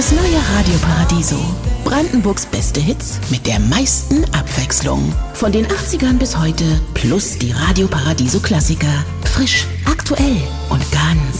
Das neue Radio Paradiso. Brandenburgs beste Hits mit der meisten Abwechslung. Von den 80ern bis heute plus die Radio Paradiso Klassiker. Frisch, aktuell und ganz